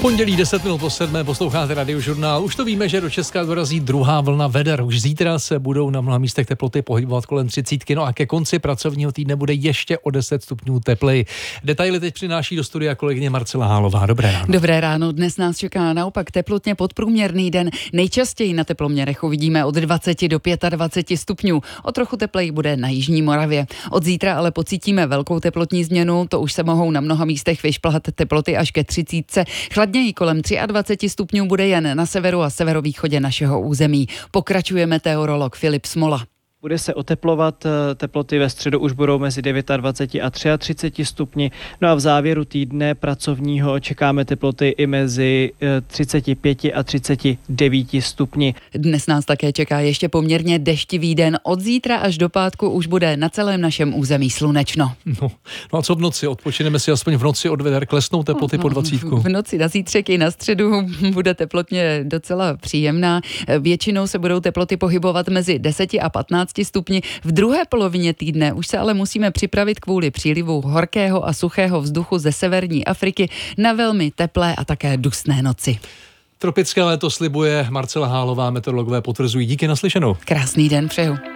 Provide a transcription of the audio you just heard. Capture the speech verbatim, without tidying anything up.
Pondělí deset minut po sedmé posloucháte Radiožurnál. Už to víme, že do Česka dorazí druhá vlna veder. Už zítra se budou na mnoha místech teploty pohybovat kolem třicítky, no a ke konci pracovního týdne bude ještě o deset stupňů tepleji. Detaily teď přináší do studia kolegyně Marcela Hálová. Dobré ráno. Dobré ráno, dnes nás čeká naopak teplotně podprůměrný den. Nejčastěji na teploměrech uvidíme od dvacet do dvaceti pěti stupňů. O trochu tepleji bude na jižní Moravě. Od zítra ale pocítíme velkou teplotní změnu, to už se mohou na mnoha místech vyšplhat teploty až ke třicítce. Chladněji kolem dvaceti třech stupňů bude jen na severu a severovýchodě našeho území. Pokračuje meteorolog Filip Smola. Bude se oteplovat, teploty ve středu už budou mezi dvaceti devíti a třiceti třemi stupni. No a v závěru týdne pracovního čekáme teploty i mezi třiceti pěti a třiceti devíti stupni. Dnes nás také čeká ještě poměrně deštivý den. Od zítra až do pátku už bude na celém našem území slunečno. No, no a co v noci? Odpočineme si aspoň v noci od veder, klesnou teploty po dvacítku. V noci na zítřek i na středu bude teplotně docela příjemná. Většinou se budou teploty pohybovat mezi deseti a patnácti stupni. V druhé polovině týdne už se ale musíme připravit kvůli přílivu horkého a suchého vzduchu ze severní Afriky na velmi teplé a také dusné noci. Tropické léto slibuje Marcela Hálová, meteorologové potvrzují. Díky, naslyšenou. Krásný den přeju.